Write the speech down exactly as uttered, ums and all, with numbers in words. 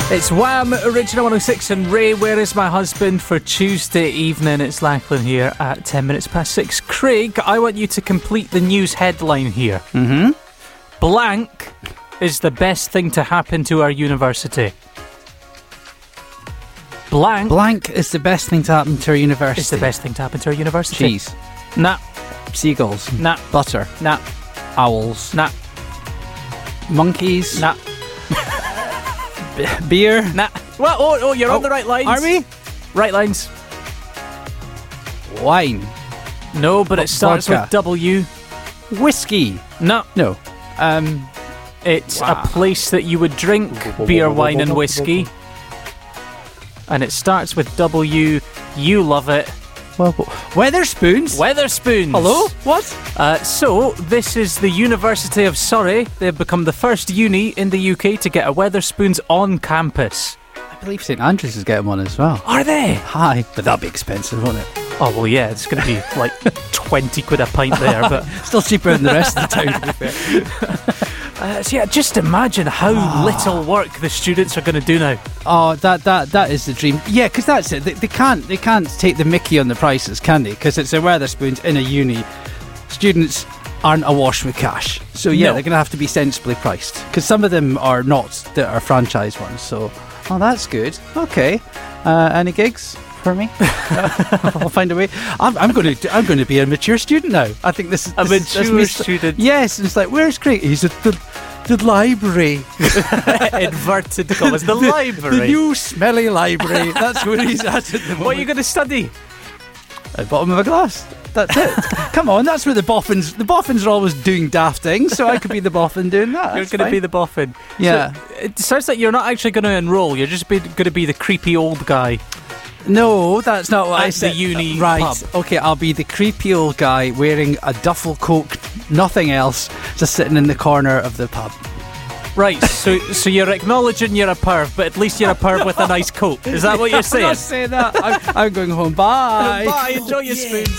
It's Wham! Original one oh six and Ray, Where Is My Husband? For Tuesday evening. It's Lachlan here at ten minutes past six. Craig, I want you to complete the news headline here. Mm-hmm. Blank is the best thing to happen to our university. Blank. Blank is the best thing to happen to our university. Is the best thing to happen to our university. Cheese. Nah. Seagulls. Nah. Butter. Nah. Owls. Nah. Monkeys. Nah. B- beer. Nah. Well, oh, oh, you're oh, on the right lines. Are we? Right lines. Wine. No, but it starts Vodka. with W. Whiskey. No. No. Um, It's wow. a place that you would drink beer, wine and whiskey. And it starts with W. You love it. well, Weatherspoons. Weatherspoons. Hello? What? Uh, so, this is the University of Surrey. They've become the first uni in the U K to get a Weatherspoons on campus. I believe St Andrews is getting one as well. Are they? Hi. But that'll be expensive, won't it? Oh, well, yeah, it's going to be like twenty quid a pint there. But Still cheaper than the rest of the town, to be fair. uh, so yeah, just imagine how little work the students are going to do now. Oh, that that that is the dream. Yeah, because that's it. They, they can't they can't take the mickey on the prices, can they? Because it's a Weatherspoons in a uni. Students aren't awash with cash, so yeah, No. they're going to have to be sensibly priced. Because some of them are not that are franchise ones. So, oh, that's good. Okay, uh, any gigs for me? I'll find a way. I'm, I'm going to I'm going to be a mature student now. I think this is A this, mature this means- student. Yes, it's like, where's Craig? He's at the the library. Inverted commas. The, library. The new smelly library. That's where he's at at the moment. What are you going to study? At the bottom of a glass. That's it. Come on, that's where the boffins... The boffins are always doing daft things, so I could be the boffin doing that. You're That's going to fine. be the boffin. Yeah. So it sounds like you're not actually going to enrol. You're just going to be the creepy old guy. No, that's not what At I said. the uni Right. pub. Okay, I'll be the creepy old guy wearing a duffel coat, nothing else, just sitting in the corner of the pub. Right, so so you're acknowledging you're a perv, but at least you're a perv with a nice coat. Is that what you're I'm saying? not saying that. I'm, I'm going home. Bye. Bye, enjoy your spoons.